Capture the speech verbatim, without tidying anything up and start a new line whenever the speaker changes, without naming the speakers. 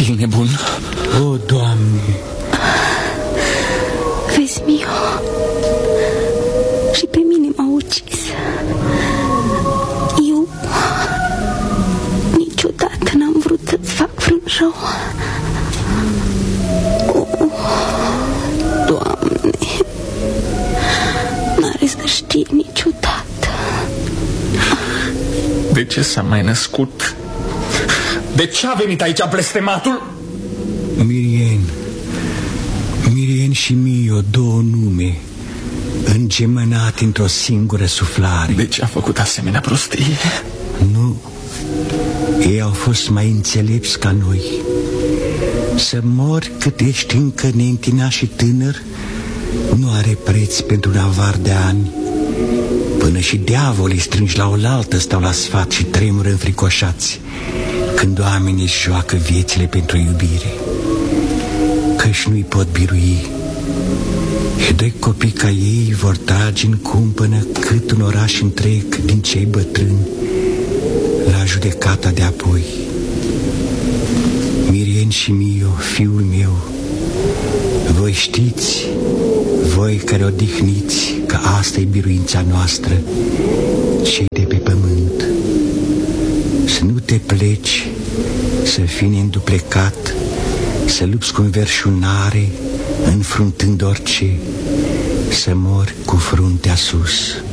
copil nebun.
O, Doamne!
Vezi, Mio, și pe mine m-a ucis. Eu niciodată n-am vrut să-ți fac vreun rău. Oh, Doamne, n-are să știe niciodată.
De ce s-a mai născut? De ce a venit aici blestematul?
Mirien, Mirien și Mio, două nume îngemănate într-o singură suflare.
De ce a făcut asemenea prostie?
Nu, ei au fost mai înțelepți ca noi. Să mori cât ești încă neîntinat și tânăr nu are preț pentru un avar de ani. Până și diavolii strângi la oaltă stau la sfat și tremură înfricoșați când oamenii își joacă viețile pentru iubire, căci nu-i pot birui. Și doi copii ca ei vor trage în cumpănă cât un oraș întreg din cei bătrâni la judecata de apoi. Mirien și Mio, fiul meu, voi știți, voi care odihniți, că asta e biruința noastră, cei de pe pământ. Să nu te pleci, să fii neînduplecat, să lupți cu înverșunare, înfruntând orice, să mori cu fruntea sus.